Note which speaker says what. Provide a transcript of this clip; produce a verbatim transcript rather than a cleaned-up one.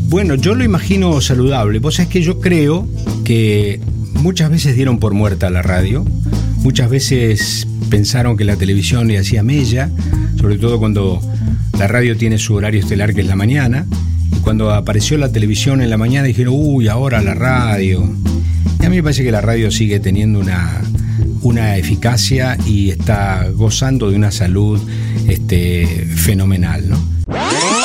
Speaker 1: Bueno, yo lo imagino saludable. Vos sabés que yo creo que muchas veces dieron por muerta la radio, muchas veces pensaron que la televisión le hacía mella, sobre todo cuando la radio tiene su horario estelar, que es la mañana, y cuando apareció la televisión en la mañana dijeron, uy, ahora la radio. Y a mí me parece que la radio sigue teniendo una, una eficacia y está gozando de una salud este, fenomenal, ¿no?